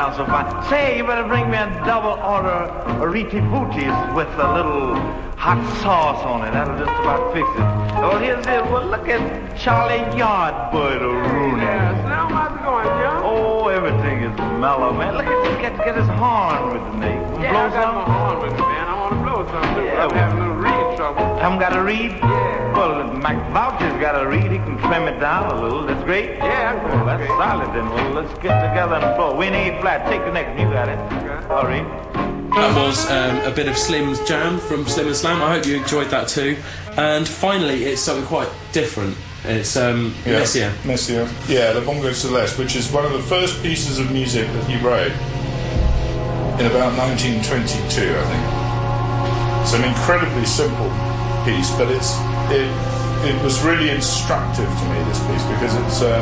sounds so fine. Say, you better bring me a double order of Riti Booties with a little hot sauce on it. That'll just about fix it. Oh, here's it. Well, look at Charlie Yardbird Rooney. Yes, now how's it going, John? Oh, everything is mellow, man. Look at this. Get his horn with me. Yeah, blow I got some? my horn with me, man. I want to blow some, too. Yeah, I'm having a little reading trouble. Haven't got to read? Yeah. Well, Mac Voucher's got to read. He can trim it down a little. That's great. Yeah, Well, that's okay. solid then. Well, let's get together and blow. We need flat. Take the next. You got it. Okay. All right. That was a bit of Slim's Jam from Slim and Slam. I hope you enjoyed that too. And finally, it's something quite different. It's Messier. Messier. Yeah, the Bongo Celeste, which is one of the first pieces of music that he wrote in about 1922, I think. It's an incredibly simple piece, but it was really instructive to me, this piece, because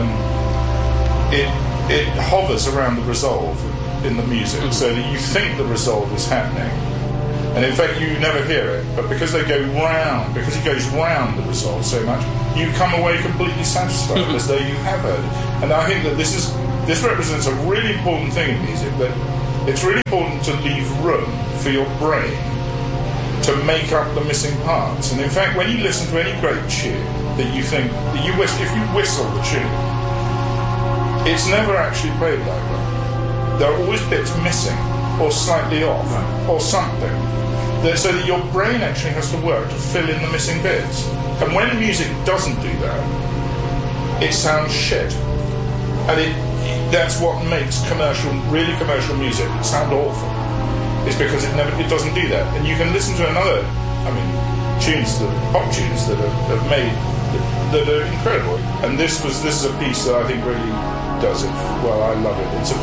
it hovers around the resolve in the music, so that you think the resolve is happening, and in fact you never hear it, but because he goes round the resolve so much, you come away completely satisfied as though you have heard it. And I think that this represents a really important thing in music, that it's really important to leave room for your brain to make up the missing parts. And in fact, when you listen to any great tune that you think that if you whistle the tune, it's never actually played that way. There are always bits missing, or slightly off, or something, so that your brain actually has to work to fill in the missing bits. And when music doesn't do that, it sounds shit. And that's what makes really commercial music sound awful. It's because it doesn't do that. And you can listen to pop tunes that have made that are incredible. And this is a piece that I think really does it well. I love it. Most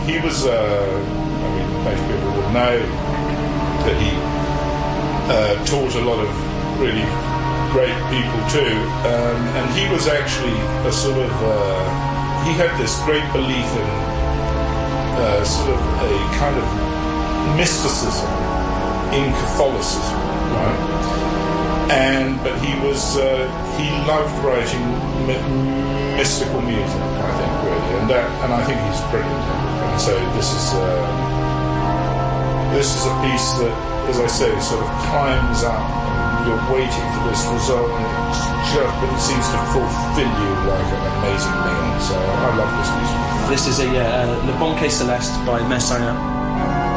people would know that he taught a lot of really great people too, and he was actually a sort of he had this great belief in sort of a kind of mysticism in Catholicism, right? But he loved writing mystical music, I think, really, and I think he's brilliant. And so this is a piece that, as I say, sort of climbs up, and you're waiting for this result, and but it seems to fulfill you like an amazing meal. So I love this music. This is Le Banquet Celeste by Messier.